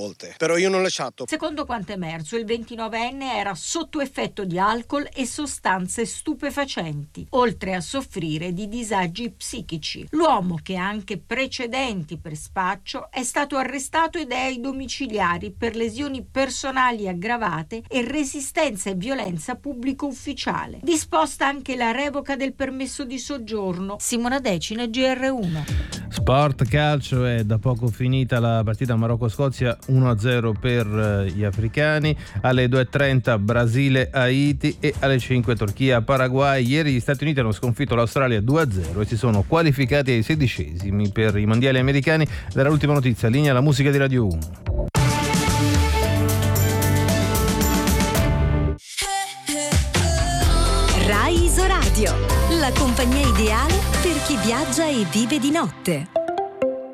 volte, però io non l'ho lasciato. Secondo quanto emerso, il 29enne era sotto effetto di alcol e sostanze stupefacenti, oltre a soffrire di disagi psichici. L'uomo, che ha anche precedenti per spaccio, è stato arrestato ed è ai domiciliari per lesioni personali aggravate e resistenza e violenza pubblico ufficiale. Disposta anche la revoca del permesso di soggiorno. Simona Decina, GR1. Sport, calcio, è da poco finita la partita Marocco-Scozia, 1-0 per gli africani. Alle 2:30 Brasile-Haiti e alle 5 Turchia-Paraguay. Ieri gli Stati Uniti hanno sconfitto l'Australia 2-0 e si sono qualificati ai 16esimi per i mondiali americani. Era l'ultima notizia, linea la musica di Radio 1. Rai Isoradio, la compagnia ideale per chi viaggia e vive di notte.